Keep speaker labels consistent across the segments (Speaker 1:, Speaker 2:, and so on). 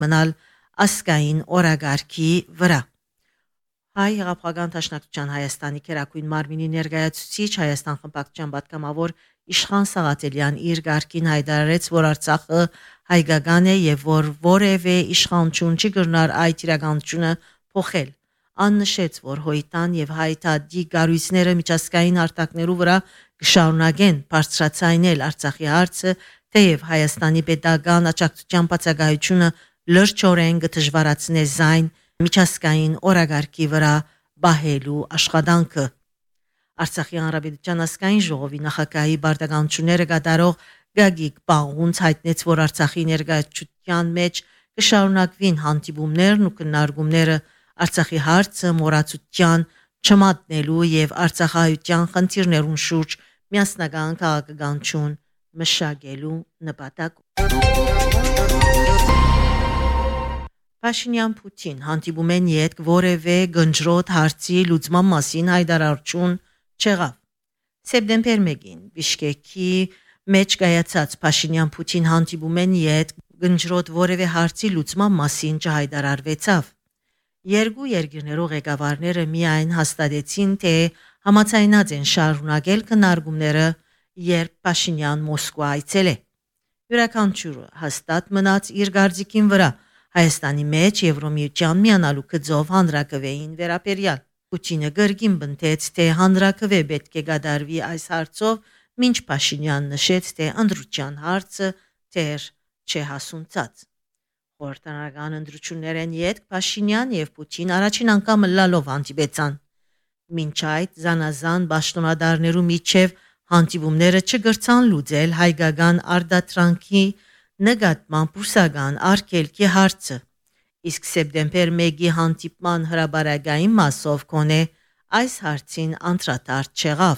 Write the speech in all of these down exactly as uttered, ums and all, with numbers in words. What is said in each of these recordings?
Speaker 1: մնալ ասկային օրագարկի վրա։ Հայ հեղափոխական դաշնակցության Հայաստանի քերակույն մարմինի ներկայացուցիչ Հայաստան խմբակցության պատգամավոր Իշխան Սաղաթելյան իր գարկին հայտարարեց, որ Արցախը հայկական է եւ որ որևէ իշխանություն չի կրնար այդ իրականությունը փոխել։ Ան նշեց, որ հոյտան եւ հայտարարի գարույցները միջազգային արտակներու վրա կշարունակեն բարձրացնել Արցախի հարցը, թեև Հայաստանի պետական աջակցության բացակայությունը լրջորեն կդժվարացնե զայն միջազգային օրագարկի վրա բահելու աշխատանքը։ Արցախի հանրապետության ազգային ժողովի նախագահի բարձրականությունները կատարող Գագիկ Պաղունց հայտնեց, որ Արցախի ներկայացության մեջ կշարունակվին հանդիպումներն ու քննարկումները Արցախի հարցը մոռացության չմատնելու եւ արցախահայության խնդիրներուն շուրջ միասնական քաղաքականություն մշակելու նպատակով։ Փաշինյան-Պուտին հանդիպումեն յետ որևէ գնջրոտ հարցի լուծման մասին հայտարարություն չեղավ։ Սեպտեմբեր մեկին Բիշկեկի մեջ կայացած Փաշինյան-Պուտին հանդիպումեն յետ գնջրոտ որևէ հարցի լուծման մասին չհայտարարվեցավ։ Երկու երկրներու ղեկավարները միայն հաստատեցին, թե համաձայնած են շարունակել քննարկումները, երբ Փաշինյան Մոսկվա այցելե։ Յուրաքանչյուրը հաստատ մնաց իր գարձիկին վրա Հայաստանի մեջ Եվրոմիության միանալու գծով հանրակրվեին վերաբերյալ։ Պուտինը գրգին բնտեց, թե հանրակրվե պետք է գդարվի այս հարցով, մինչ Փաշինյան նշեց, թե ընդրության հարցը դեռ չէ հասունցած։ Խորհրդարանական ընդրություններեն յետք Փաշինյան եւ Պուտին առաջին անգամ լալով հանդիպեցան։ Մինչ այդ զանազան պաշտոնատարներու միջև հանդիպումները չգրցան լուծել հայկական արտադրանքի նկատմամբ ռուսական արգելքի հարցը, իսկ սեպտեմբեր մեկի հանդիպման հրաբարակային մասով կոնե այս հարցին անդրադարձ չեղավ։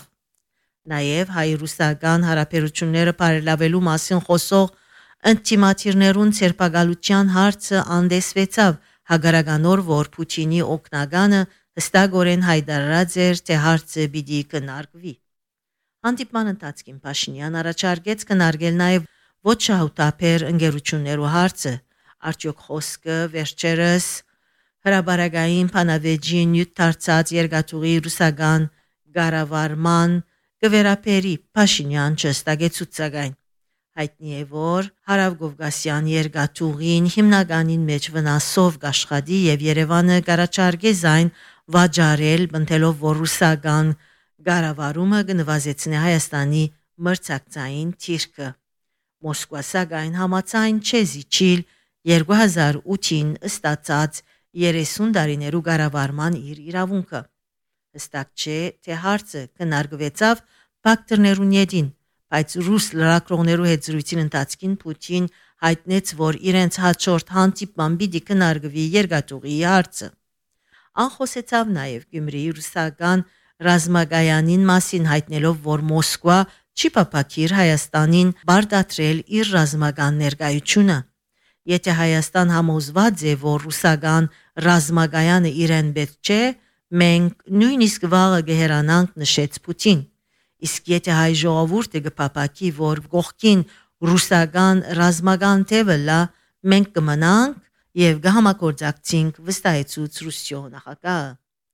Speaker 1: Նաև հայ-ռուսական հարաբերությունները բարելավելու մասին խոսող ինտիմատիրներուն ցերպակալության հարցը անդեսվեցավ հագարականոր, որ Պուտինի օգնականը հստակորեն հայտարարած էր, թե հարցը պիտի քննարկվի։ Հանդիպման ընթացքին Փաշինյան առաջարկեց քննարկել նաև ոչ շահութաբեր ընկերություններու հարցը, արդյոք խոսքը վերջերս հրաբարակային փանավեճի նյութ դարձած երկաթուղի ռուսական կառավարման կվերապերի Փաշինյան չստագեցուց սակայն։ Հայտնի է, որ հարավկովկասյան երկաթուղին հիմնականին մեջ վնասով կաշխատի եւ Երևանը կառաջարկե զայն վաճառել, բնտելով, որ ռուսական կառավարումը կնվազեցնի Հայաստանի մրցակցային թիրքը։ Մոսկվա սակայն համաձայն չէ զիջիլ երկու հազար ութին ստացած երեսուն տարիներու կառավարման իր իրավունքը։ Հստակ չէ, թե հարցը քննարկվեցավ բակտերներուն յետին, բայց ռուս լրագրողներու հետ զրույցին ընթացքին Պուտին հայտնեց, որ իրենց հաջորդ հանդիպման պիտի քննարկվի երկաթուղի հարցը։ Անխոսեցավ նաև Գյումրիի ռուսական ռազմագայանին մասին, հայտնելով, որ Մոսկվա չի պապակիր Հայաստանին բարդատրել իր ռազմական ներկայությունը։ Եթե Հայաստան համոզված է, որ ռուսական ռազմագայանը իրեն պետք չէ, մենք նույնիսկ վաղը կհեռանանք, նշեց Պուտին։ Իսկ եթե հայ ժողովուրդը կպապակի, որ կողքին ռուսական ռազմական թևը լա, մենք կմնանք եւ կհամագործակցենք, վստահեցուց Ռուսիո նախագահը։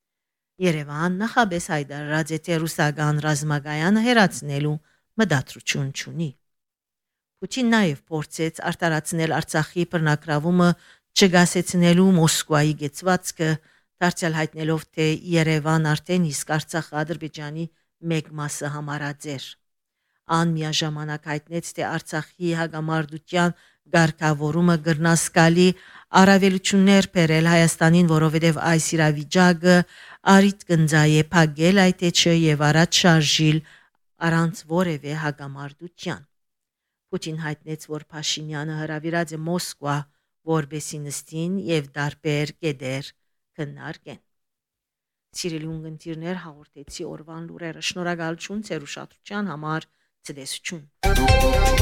Speaker 1: Երևան նախաբես հայտարարած է, թե ռուսական ռազմագայանը հեռացնելու մտադրություն չունի։ Պուտին նաև փորձեց արտարացնել Արցախի բռնակրավումը չգասեցնելու Մոսկվայի գեցվածքը, դարձյալ հայտնելով, թե Երևան արդեն իսկ Արցախը Ադրբեջանի մեկ մասը համարած էր։ Ան միաժամանակ հայտնեց, թե Արցախի հագամարտության ղեկավարումը գրնասկալի առավելություններ բերել Հայաստանին, որովհետև այս իրավիճակը արիտ կնձայե փակել այդ էջը եւ առաջ շարժիլ առանց որևէ հագամարտության։ Պուտին հայտնեց, որ Փաշինյանը հրավիրած է Մոսկվա, որբեսի նստին եւ դարբեր կետեր քննարկեն։ Սիրելի ունգընտիրներ, հաղորդեցի օրվան լուրերը։ Շնորհակալություն ձեր ուշադրության համար։ Ցտեսություն։